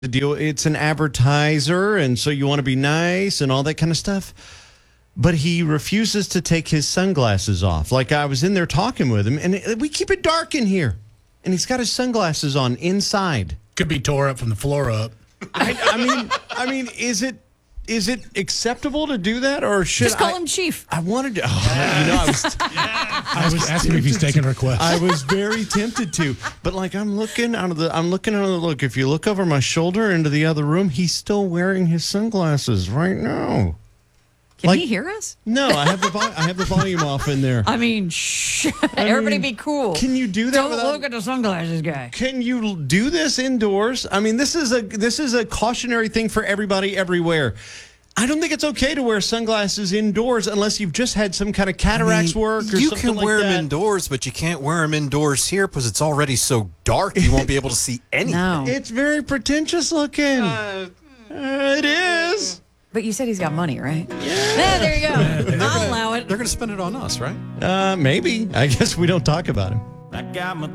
the deal. It's an advertiser, and so you want to be nice and all that kind of stuff. But he refuses to take his sunglasses off. Like, I was in there talking with him, and we keep it dark in here. And he's got his sunglasses on inside. Could be tore up from the floor up. I mean, is it acceptable to do that, or should just call him Chief? I wanted to. I was asking if he's taking requests. I was very tempted to, but like I'm looking out of the look. If you look over my shoulder into the other room, he's still wearing his sunglasses right now. Can he hear us? No, I have the volume off in there. I mean, shh. Everybody be cool. Can you do that? Don't look at the sunglasses guy. Can you do this indoors? I mean, this is a cautionary thing for everybody everywhere. I don't think it's okay to wear sunglasses indoors unless you've just had some kind of cataracts work or something like that. You can wear them indoors, but you can't wear them indoors here because it's already so dark you won't be able to see anything. No. It's very pretentious looking. It is. But you said he's got money, right? Yeah, there you go. I'll allow it. They're going to spend it on us, right? Maybe. I guess we don't talk about him. I got my